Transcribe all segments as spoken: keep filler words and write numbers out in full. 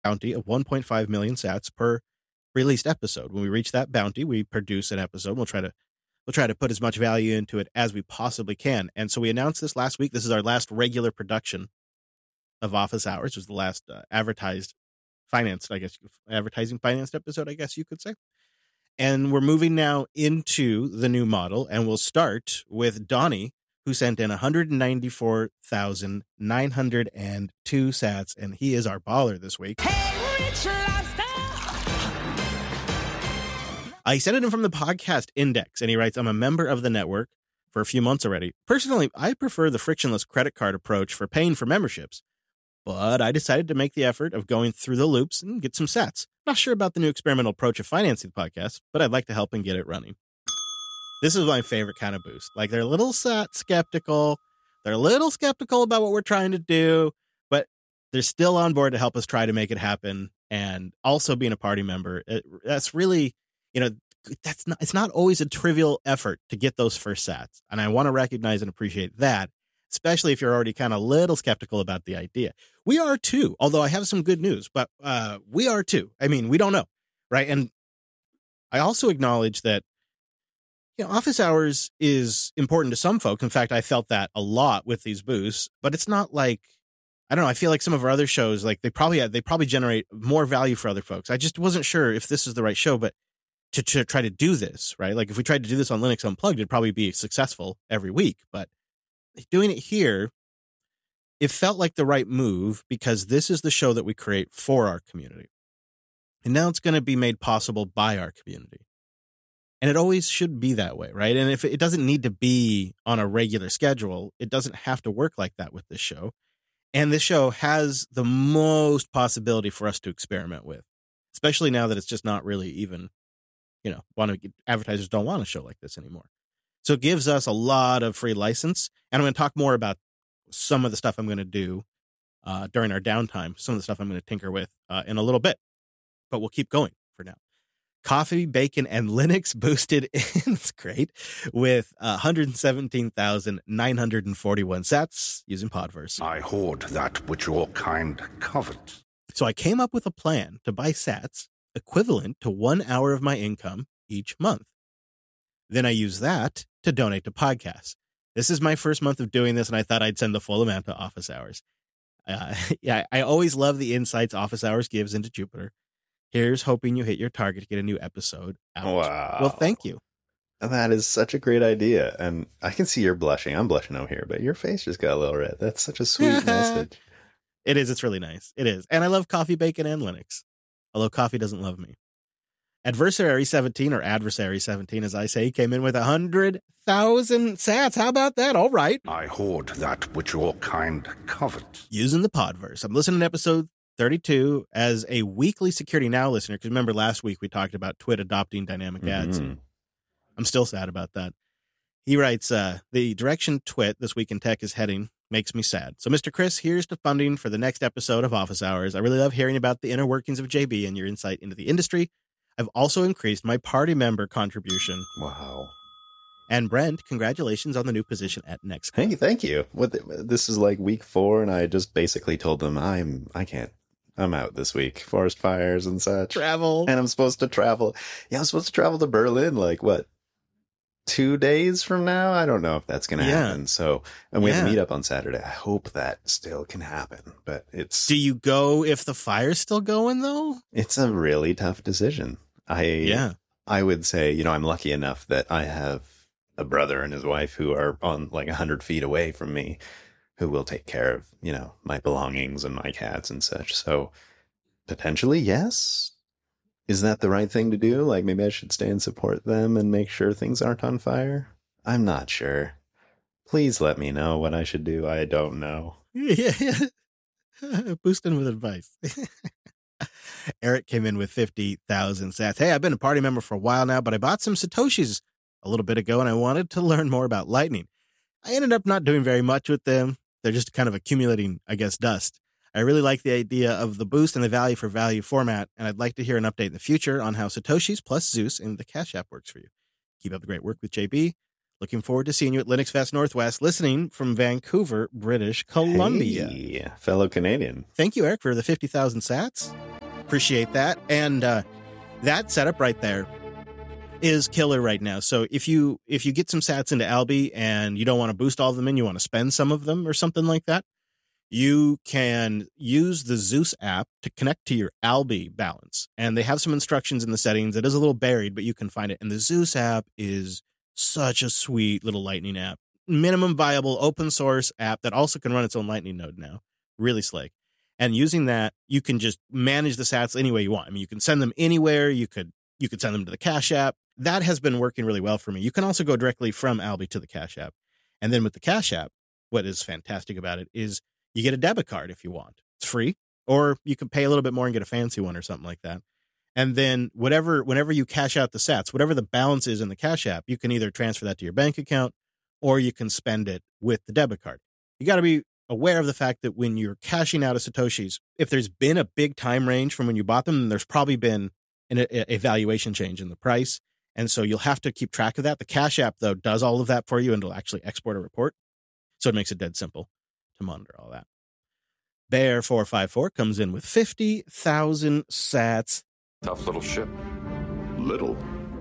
bounty of one point five million sats per released episode. When we reach that bounty, we produce an episode. We'll try to we'll try to put as much value into it as we possibly can. And so we announced this last week. This is our last regular production of Office Hours. It was the last uh, advertised financed, I guess, advertising financed episode, I guess you could say. And we're moving now into the new model, and we'll start with Donnie, who sent in one hundred ninety-four thousand nine hundred two sats, and he is our baller this week. Hey, Rich Lobster! I sent it in from the podcast index, and he writes, I'm a member of the network for a few months already. Personally, I prefer the frictionless credit card approach for paying for memberships, but I decided to make the effort of going through the loops and get some sats. Not sure about the new experimental approach of financing the podcast, but I'd like to help and get it running. This is my favorite kind of boost. Like, they're a little sat skeptical. They're a little skeptical about what we're trying to do, but they're still on board to help us try to make it happen. And also being a party member, it, that's really, you know, that's not, it's not always a trivial effort to get those first sats. And I want to recognize and appreciate that, especially if you're already kind of a little skeptical about the idea. We are too, although I have some good news, but uh, we are too. I mean, we don't know, right? And I also acknowledge that, you know, Office Hours is important to some folks. In fact, I felt that a lot with these boosts, but it's not like, I don't know, I feel like some of our other shows, like they probably they probably generate more value for other folks. I just wasn't sure if this is the right show, but to, to try to do this, right? Like if we tried to do this on Linux Unplugged, it'd probably be successful every week, but doing it here, it felt like the right move because this is the show that we create for our community. And now it's going to be made possible by our community. And it always should be that way, right? And if it doesn't need to be on a regular schedule, it doesn't have to work like that with this show. And this show has the most possibility for us to experiment with, especially now that it's just not really even, you know, want to get, advertisers don't want a show like this anymore. So it gives us a lot of free license. And I'm going to talk more about some of the stuff I'm going to do uh, during our downtime, some of the stuff I'm going to tinker with uh, in a little bit. But we'll keep going for now. Coffee, Bacon, and Linux boosted in, it's great, with uh, one hundred seventeen thousand nine hundred forty-one sats using Podverse. I hoard that which your kind covets. So I came up with a plan to buy sats equivalent to one hour of my income each month. Then I use that to donate to podcasts. This is my first month of doing this, and I thought I'd send the full amount to Office Hours. Uh, yeah, I always love the insights Office Hours gives into Jupyter. Here's hoping you hit your target to get a new episode out. Wow. Well, thank you. That is such a great idea. And I can see you're blushing. I'm blushing over here, but your face just got a little red. That's such a sweet message. It is. It's really nice. It is. And I love Coffee, Bacon, and Linux. Although Coffee doesn't love me. Adversary seventeen, or Adversary seventeen, as I say, came in with one hundred thousand sats. How about that? All right. I hoard that which your kind covets. Using the Podverse. I'm listening to episode thirty-two as a weekly Security Now listener, because remember last week we talked about Twit adopting dynamic ads. Mm-hmm. And I'm still sad about that. He writes, uh, the direction Twit this week in tech is heading makes me sad. So, Mister Chris, here's the funding for the next episode of Office Hours. I really love hearing about the inner workings of J B and your insight into the industry. I've also increased my party member contribution. Wow. And Brent, congratulations on the new position at Next. Hey, thank you. What the, this is like week four, and I just basically told them I'm I can't. I'm out this week. Forest fires and such. Travel. And I'm supposed to travel. Yeah, I'm supposed to travel to Berlin like what? Two days from now? I don't know if that's going to Yeah. happen. So, and we Yeah. have a meetup on Saturday. I hope that still can happen, but it's Do you go if the fire's still going, though? it's a really tough decision. I Yeah. I would say, you know, I'm lucky enough that I have a brother and his wife who are on like a hundred feet away from me, who will take care of, you know, my belongings and my cats and such. So potentially, yes. Is that the right thing to do? Like maybe I should stay and support them and make sure things aren't on fire? I'm not sure. Please let me know what I should do. I don't know. Yeah, yeah. Boosting with advice. Eric came in with fifty thousand sats. Hey, I've been a party member for a while now, but I bought some Satoshis a little bit ago, and I wanted to learn more about Lightning. I ended up not doing very much with them. They're just kind of accumulating, I guess, dust. I really like the idea of the boost and the value for value format, and I'd like to hear an update in the future on how Satoshis plus Zeus in the Cash App works for you. Keep up the great work with J B. Looking forward to seeing you at Linux Fest Northwest, listening from Vancouver, British Columbia. Hey, fellow Canadian. Thank you, Eric, for the fifty thousand sats. Appreciate that. And uh, that setup right there is killer right now. So if you if you get some sats into Alby and you don't want to boost all of them in, you want to spend some of them or something like that, you can use the Zeus app to connect to your Alby balance. And they have some instructions in the settings. It is a little buried, but you can find it. And the Zeus app is such a sweet little Lightning app. Minimum viable open source app that also can run its own Lightning node now. Really slick. And using that, you can just manage the sats any way you want. I mean, you can send them anywhere. You could you could send them to the Cash App. That has been working really well for me. You can also go directly from Alby to the Cash App. And then with the Cash App, what is fantastic about it is you get a debit card if you want. It's free. Or you can pay a little bit more and get a fancy one or something like that. And then whatever, whenever you cash out the sats, whatever the balance is in the Cash App, you can either transfer that to your bank account or you can spend it with the debit card. You got to be aware of the fact that when you're cashing out of Satoshis, if there's been a big time range from when you bought them, then there's probably been an a, a valuation change in the price. And so you'll have to keep track of that. The Cash App, though, does all of that for you and it'll actually export a report. So it makes it dead simple to monitor all that. Bear four five four comes in with fifty thousand sats. Tough little ship. Little.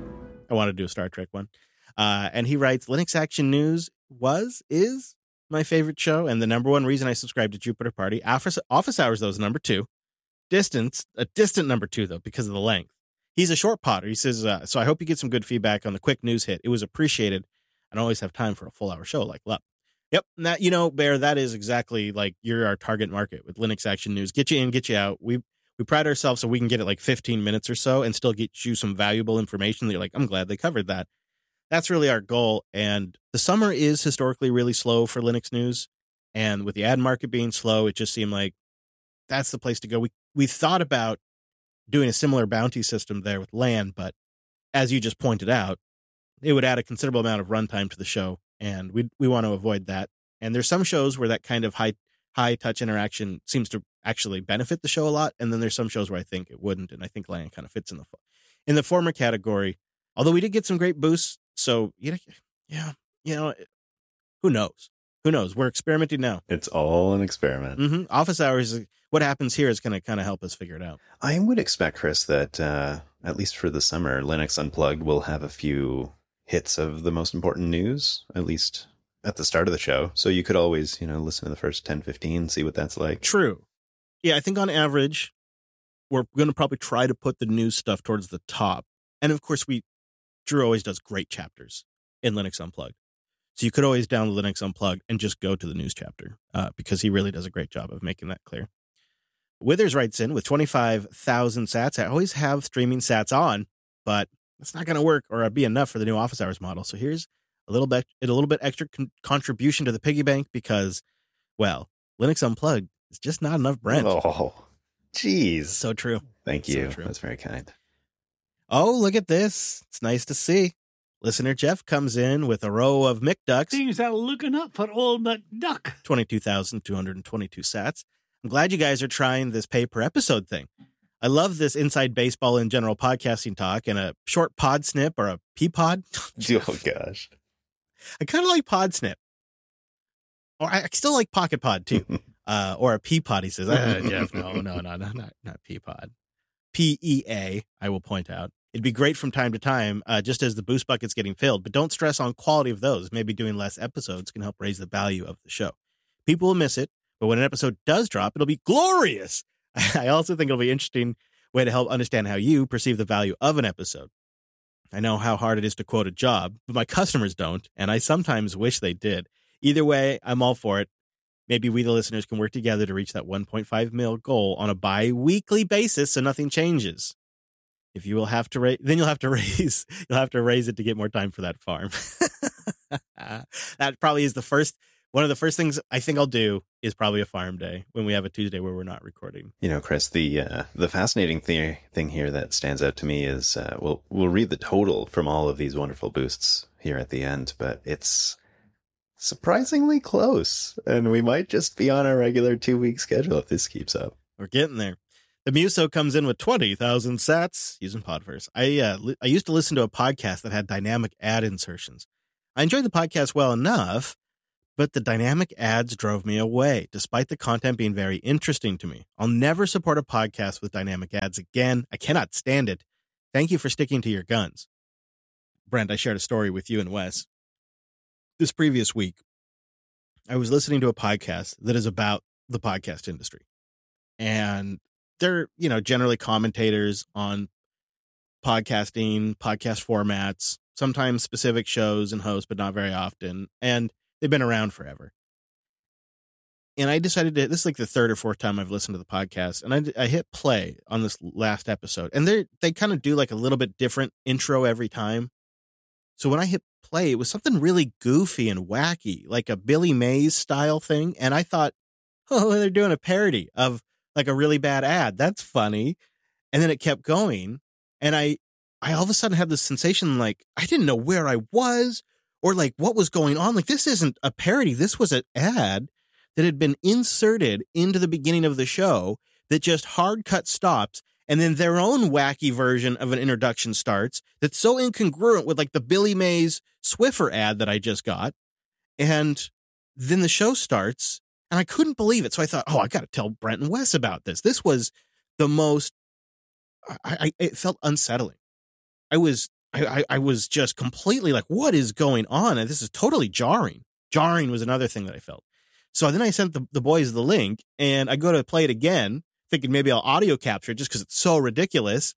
I want to do a Star Trek one. Uh, and he writes, Linux Action News was, is my favorite show, and the number one reason I subscribe to Jupiter Party. Office, office Hours, though, is number two. Distance, a distant number two, though, because of the length. He's a short podder. He says, uh, so I hope you get some good feedback on the quick news hit. It was appreciated. I don't always have time for a full hour show like Lup. Yep. And that, you know, Bear, that is exactly like you're our target market with Linux Action News. Get you in, get you out. We we pride ourselves so we can get it like fifteen minutes or so and still get you some valuable information that you're like, I'm glad they covered that. That's really our goal. And the summer is historically really slow for Linux news. And with the ad market being slow, it just seemed like that's the place to go. We we thought about doing a similar bounty system there with LAN, but as you just pointed out, it would add a considerable amount of runtime to the show. And we we want to avoid that. And there's some shows where that kind of high high touch interaction seems to actually benefit the show a lot. And then there's some shows where I think it wouldn't. And I think LAN kind of fits in the in the former category. Although we did get some great boosts. So, you know, yeah, you know, who knows? Who knows? We're experimenting now. It's all an experiment. Mm-hmm. Office Hours, what happens here is going to kind of help us figure it out. I would expect, Chris, that uh, at least for the summer, Linux Unplugged will have a few hits of the most important news, at least at the start of the show. So you could always, you know, listen to the first ten, fifteen, see what that's like. True. Yeah, I think on average, we're going to probably try to put the news stuff towards the top. And of course, we Drew always does great chapters in Linux Unplugged. So you could always download Linux Unplugged and just go to the news chapter uh, because he really does a great job of making that clear. Withers writes in with twenty-five thousand sats. I always have streaming sats on, but it's not going to work or be enough for the new Office Hours model. So here's a little bit, a little bit extra con- contribution to the piggy bank because, well, Linux Unplugged is just not enough Brent. Oh, geez. So true. Thank So you. true. That's very kind. Oh, look at this. It's nice to see. Listener Jeff comes in with a row of McDucks. Things are looking up for old McDuck. twenty-two thousand two hundred twenty-two sats. I'm glad you guys are trying this pay per episode thing. I love this inside baseball and general podcasting talk and a short pod snip or a pea pod. Oh, gosh. I kind of like pod snip. Or I still like pocket pod too. uh, or a pea pod, he says. Uh, Jeff, no, no, no, no, not, not pea pod. P E A, I will point out. It'd be great from time to time, uh, just as the boost bucket's getting filled, but don't stress on quality of those. Maybe doing less episodes can help raise the value of the show. People will miss it, but when an episode does drop, it'll be glorious. I also think it'll be an interesting way to help understand how you perceive the value of an episode. I know how hard it is to quote a job, but my customers don't, and I sometimes wish they did. Either way, I'm all for it. Maybe we, the listeners, can work together to reach that one point five mil goal on a bi-weekly basis so nothing changes. If you will have to raise, then you'll have to raise, you'll have to raise it to get more time for that farm. That probably is the first, one of the first things I think I'll do is probably a farm day when we have a Tuesday where we're not recording. You know, Chris, the uh, the fascinating thing thing here that stands out to me is uh, we'll we'll read the total from all of these wonderful boosts here at the end, but it's surprisingly close, and we might just be on our regular two week schedule if this keeps up. We're getting there. The Muso comes in with twenty thousand sats using Podverse. I uh, li- I used to listen to a podcast that had dynamic ad insertions. I enjoyed the podcast well enough, But the dynamic ads drove me away, despite the content being very interesting to me. I'll never support a podcast with dynamic ads again. I cannot stand it. Thank you for sticking to your guns. Brent, I shared a story with you and Wes. This previous week, I was listening to a podcast that is about the podcast industry. And they're, you know, generally commentators on podcasting, podcast formats, sometimes specific shows and hosts, but not very often. And they've been around forever. And I decided to, this is like the third or fourth time I've listened to the podcast, and I, I hit play on this last episode. And they they kind of do like a little bit different intro every time. So when I hit play, it was something really goofy and wacky, like a Billy Mays style thing. And I thought, oh, they're doing a parody of like a really bad ad. That's funny. And then it kept going. And I, I all of a sudden had this sensation like I didn't know where I was or like what was going on. Like, this isn't a parody. This was an ad that had been inserted into the beginning of the show that just hard cut stops. And then their own wacky version of an introduction starts that's so incongruent with like the Billy Mays Swiffer ad that I just got. And then the show starts and I couldn't believe it. So I thought, oh, I got to tell Brent and Wes about this. This was the most, I, I it felt unsettling. I was, I, I, I was just completely like, what is going on? And this is totally jarring. Jarring was another thing that I felt. So then I sent the, the boys the link and I go to play it again, thinking maybe I'll audio capture it just because it's so ridiculous.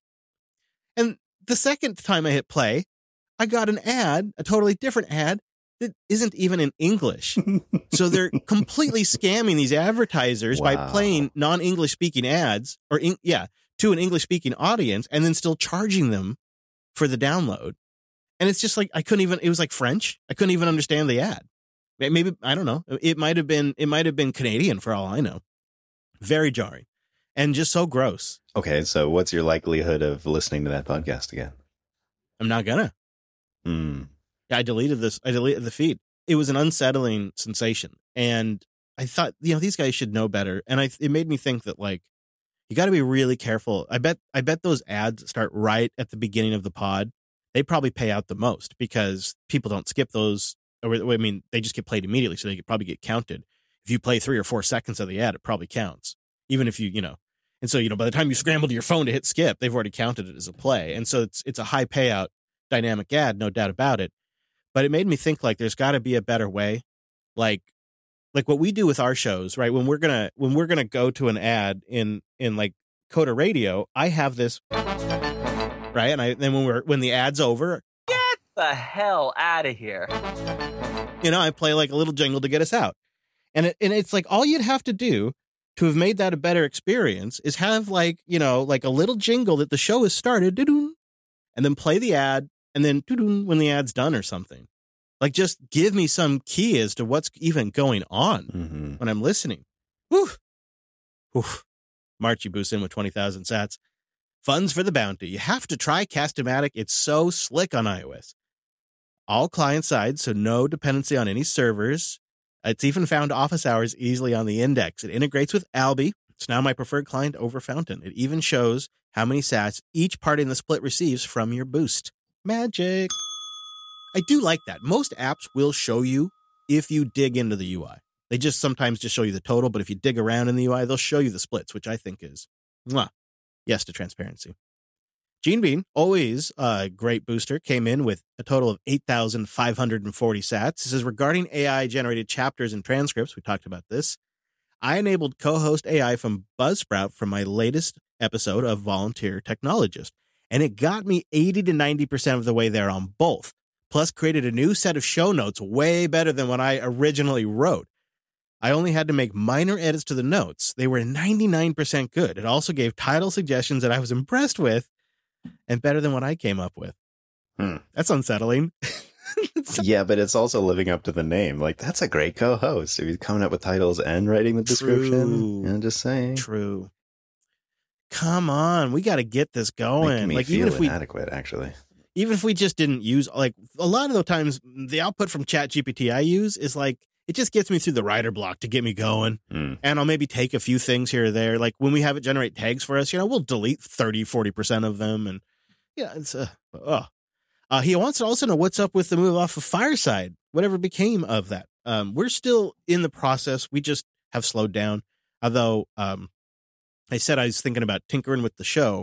And the second time I hit play, I got an ad, a totally different ad that isn't even in English. So they're completely scamming these advertisers Wow. by playing non-English speaking ads or in, yeah, to an English speaking audience and then still charging them for the download. And it's just like, I couldn't even, it was like French. I couldn't even understand the ad. Maybe, I don't know. It might have been, it might have been Canadian for all I know. Very jarring and just so gross. Okay, so what's your likelihood of listening to that podcast again? I'm not gonna. Hmm. I deleted this. I deleted the feed. It was an unsettling sensation. And I thought, you know, these guys should know better. And I, it made me think that like, you got to be really careful. I bet, I bet those ads start right at the beginning of the pod. They probably pay out the most because people don't skip those. Or, I mean, they just get played immediately. So they could probably get counted. If you play three or four seconds of the ad, it probably counts. Even if you, you know, and so, you know, by the time you scramble to your phone to hit skip, they've already counted it as a play. And so it's, it's a high payout dynamic ad, no doubt about it. But it made me think like there's got to be a better way. Like, like what we do with our shows, right? When we're going to, when we're going to go to an ad in, in like Coda Radio, I have this, right? And I, then when we're, when the ad's over, Get the hell out of here. you know, I play like a little jingle to get us out. And it, and it's like, all you'd have to do to have made that a better experience is have like, you know, like a little jingle that the show has started, doo-doo, and then play the ad, and then doo-doo when the ad's done or something. Like, just give me some key as to what's even going on Mm-hmm. when I'm listening. Woo! Oof. Marchie boosts in with twenty thousand sats. Funds for the bounty. You have to try Cast-O-Matic. It's so slick on iOS. All client-side, so no dependency on any servers. It's even found office hours easily on the index. It integrates with Alby. It's now my preferred client over Fountain. It even shows how many sats each party in the split receives from your boost. Magic. I do like that. Most apps will show you if you dig into the U I. They just sometimes just show you the total, but if you dig around in the U I, they'll show you the splits, which I think is, mwah, yes to transparency. Gene Bean, always a great booster, came in with a total of eight thousand five hundred forty sats. This is regarding A I-generated chapters and transcripts. We talked about this. I enabled co-host A I from Buzzsprout from my latest episode of Volunteer Technologist, and it got me eighty to ninety percent of the way there on both, plus created a new set of show notes way better than what I originally wrote. I only had to make minor edits to the notes. They were ninety-nine percent good. It also gave title suggestions that I was impressed with and better than what I came up with. Hmm. That's unsettling. Yeah, but it's also living up to the name. Like, that's a great co-host. If he's coming up with titles and writing the description. True. I'm just saying. True. Come on, we got to get this Making going. me Like, feel even if we, inadequate, actually. even if we just didn't use, like, a lot of the times the output from ChatGPT I use is like, it just gets me through the writer block to get me going. Mm. And I'll maybe take a few things here or there. Like when we have it generate tags for us, you know, we'll delete thirty, forty percent of them. And yeah, it's, uh, oh. Uh, he wants to also know what's up with the move off of Fireside, whatever became of that. Um, we're still in the process. We just have slowed down. Although um, I said I was thinking about tinkering with the show.